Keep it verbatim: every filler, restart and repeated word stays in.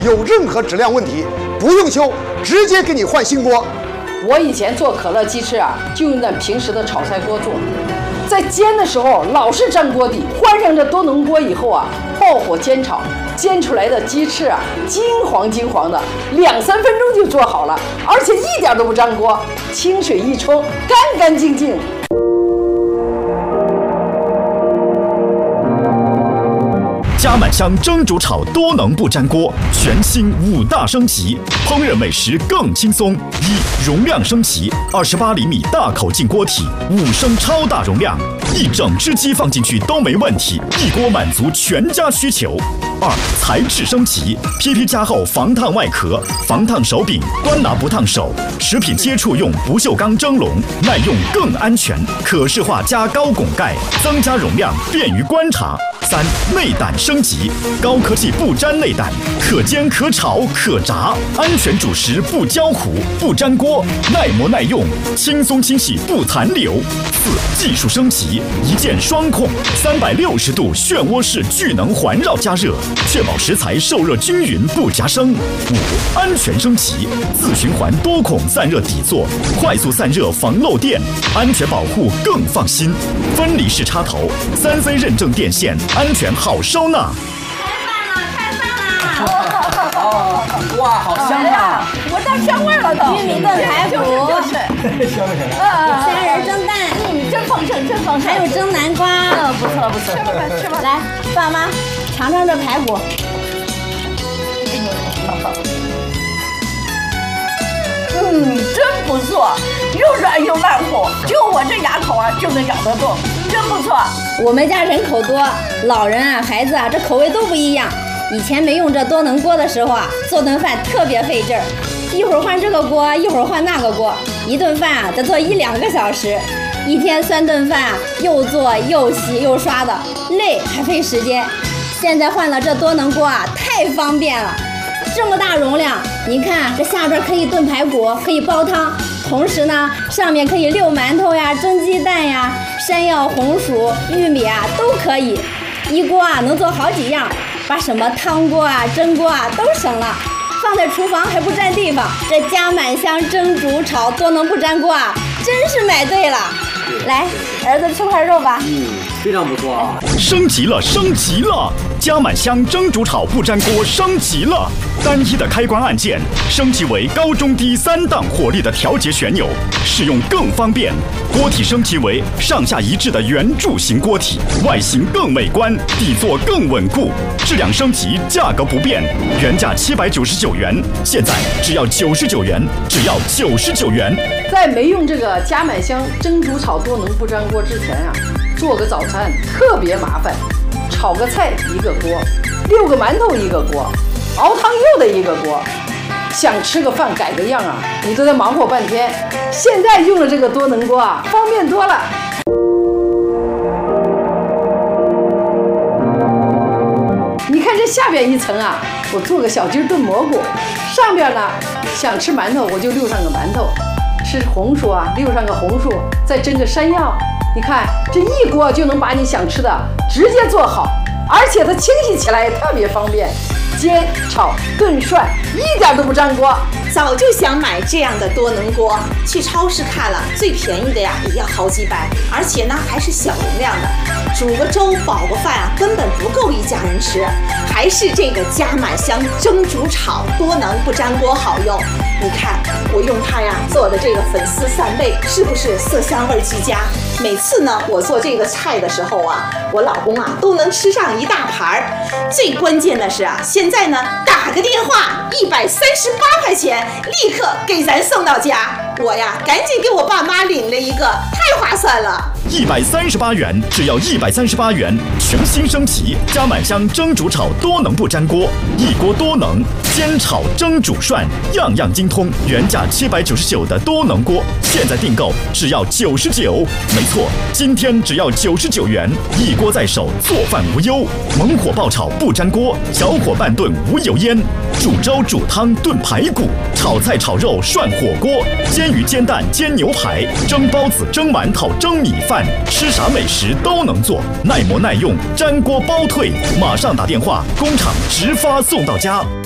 有任何质量问题，不用修，直接给你换新锅。 我以前做可乐鸡翅啊，就用咱平时的炒菜锅做，在煎的时候老是粘锅底，换上这多能锅以后啊，爆火煎炒，煎出来的鸡翅啊，金黄金黄的，两三分钟就做好了，而且一点都不粘锅，清水一冲，干干净净。 加满香蒸煮炒多能不粘锅，全新五大升级，烹饪美食更轻松。一、容量升级，二十八厘米大口径锅体，五升超大容量，一整只鸡放进去都没问题，一锅满足全家需求。二、材质升级 ，P P 加厚防烫外壳，防烫手柄，端拿不烫手。食品接触用不锈钢蒸笼，耐用更安全，可视化加高拱盖，增加容量，便于观察。三、内胆升级，高科技不粘内胆，可煎可炒可炸，安全煮食不焦糊不粘锅，耐磨耐用，轻松清洗不残留。四、技术升级，一键双控，三百六十度漩涡式聚能环绕加热，确保食材受热均匀不夹生。五、安全升级，自循环多孔散热底座，快速散热防漏电，安全保护更放心。分离式插头，三 C 认证电线。安全好收纳。 开饭了，开饭了！ 哦，哇，好香啊！ 我到香味了都。 玉米炖排骨， 就是香起来。 虾仁蒸蛋， 嗯，真丰盛，真丰盛。 还有蒸南瓜， 嗯，不错不错。吃吧吃吧。 来，爸妈尝尝这排骨。 嗯，真不错，又软又烂乎，就我这牙口啊就能咬得动，真不错。 我们家人口多，老人啊、孩子啊，这口味都不一样。以前没用这多能锅的时候啊，做顿饭特别费劲儿，一会儿换这个锅，一会儿换那个锅，一顿饭啊得做一两个小时，一天三顿饭啊，又做又洗又刷的，累还费时间。现在换了这多能锅啊，太方便了。这么大容量，你看这下边可以炖排骨，可以煲汤，同时呢，上面可以溜馒头呀、蒸鸡蛋呀、山药、红薯、玉米啊都可以，一锅啊能做好几样，把什么汤锅啊、蒸锅啊都省了，放在厨房还不占地方。这加满香蒸煮炒多能不粘锅啊，真是买对了。来，儿子吃块肉吧。 嗯，非常不错啊。 升级了，升级了！加满香蒸煮炒不粘锅升级了，单一的开关按键升级为高中低三档火力的调节旋钮，使用更方便。锅体升级为上下一致的圆柱形锅体，外形更美观，底座更稳固。质量升级，价格不变，原价七百九十九元，现在只要九十九元，只要九十九元。 在没用这个加满香蒸煮炒多能不粘锅之前啊，做个早餐特别麻烦，炒个菜一个锅，溜个馒头一个锅，熬汤又得一个锅，想吃个饭改个样啊，你都得忙活半天。现在用了这个多能锅啊，方便多了。你看这下边一层啊，我做个小鸡炖蘑菇，上边呢想吃馒头我就溜上个馒头，吃红薯啊溜上个红薯，再蒸个山药。你看这一锅就能把你想吃的直接做好，而且它清洗起来也特别方便，煎、炒、炖、涮，一点都不粘锅。 早就想买这样的多能锅，去超市看了，最便宜的呀也要好几百，而且呢还是小容量的，煮个粥、煲个饭啊，根本不够一家人吃。还是这个加满香蒸煮炒多能不粘锅好用。你看我用它呀做的这个粉丝扇贝，是不是色香味俱佳？每次呢我做这个菜的时候啊，我老公啊都能吃上一大盘儿。最关键的是啊，现在呢打个电话，一百三十八块钱，立刻给咱送到家。我呀赶紧给我爸妈领了一个，太划算了。 一百三十八元，只要一百三十八元，全新升级加满香蒸煮炒多能不粘锅，一锅多能，煎炒蒸煮涮样样精通。原价七百九十九的多能锅，现在订购只要九十九。没错，今天只要九十九元，一锅在手，做饭无忧。猛火爆炒不粘锅，小火慢炖无油烟。煮粥煮汤炖排骨，炒菜炒肉涮火锅，煎鱼煎蛋煎牛排，蒸包子蒸馒头蒸米饭，吃啥美食都能做，耐磨耐用，粘锅包退。马上打电话，工厂直发送到家。